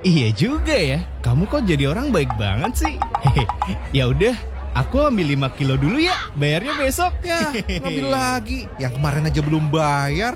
Iya juga ya, kamu kok jadi orang baik banget sih. Hehe. Ya udah, aku ambil 5 kilo dulu ya, bayarnya besok. Ya, ngambil lagi. Yang kemarin aja belum bayar.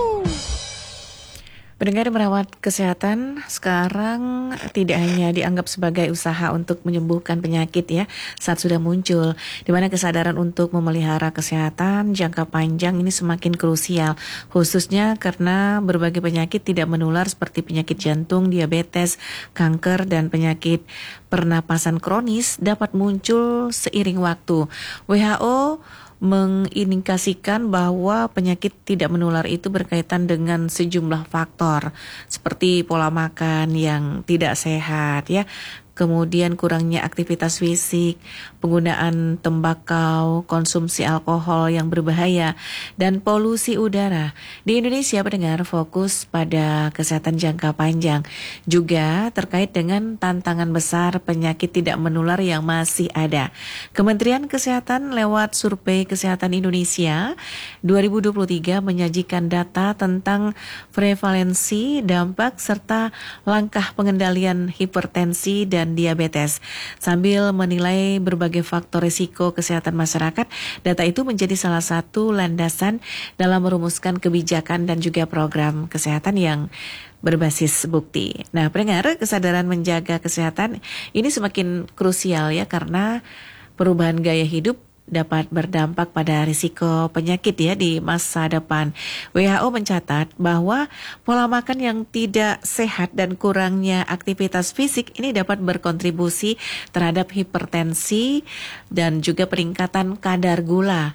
Pendengar, merawat kesehatan sekarang tidak hanya dianggap sebagai usaha untuk menyembuhkan penyakit ya saat sudah muncul, di mana kesadaran untuk memelihara kesehatan jangka panjang ini semakin krusial, khususnya karena berbagai penyakit tidak menular seperti penyakit jantung, diabetes, kanker, dan penyakit pernapasan kronis dapat muncul seiring waktu. WHO mengindikasikan bahwa penyakit tidak menular itu berkaitan dengan sejumlah faktor seperti pola makan yang tidak sehat ya, kemudian kurangnya aktivitas fisik, penggunaan tembakau, konsumsi alkohol yang berbahaya, dan polusi udara. Di Indonesia, pendengar, fokus pada kesehatan jangka panjang, juga terkait dengan tantangan besar penyakit tidak menular yang masih ada. Kementerian Kesehatan lewat Survei Kesehatan Indonesia 2023 menyajikan data tentang prevalensi, dampak, serta langkah pengendalian hipertensi dan diabetes. Sambil menilai berbagai faktor risiko kesehatan masyarakat, data itu menjadi salah satu landasan dalam merumuskan kebijakan dan juga program kesehatan yang berbasis bukti. Nah, pendengar, kesadaran menjaga kesehatan ini semakin krusial ya, karena perubahan gaya hidup dapat berdampak pada risiko penyakit ya di masa depan. WHO mencatat bahwa pola makan yang tidak sehat dan kurangnya aktivitas fisik ini dapat berkontribusi terhadap hipertensi dan juga peningkatan kadar gula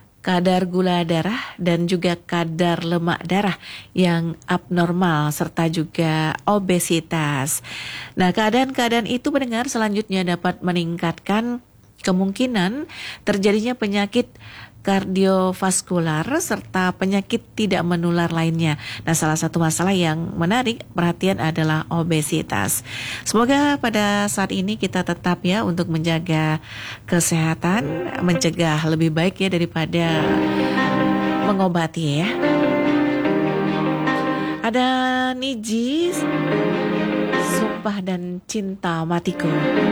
darah dan juga kadar lemak darah yang abnormal serta juga obesitas. Nah, keadaan-keadaan itu, pendengar, selanjutnya dapat meningkatkan kemungkinan terjadinya penyakit kardiovaskular serta penyakit tidak menular lainnya. Nah, salah satu masalah yang menarik perhatian adalah obesitas. Semoga pada saat ini kita tetap ya untuk menjaga kesehatan, mencegah lebih baik ya daripada mengobati ya. Ada Niji, Sumpah dan Cinta Matiku.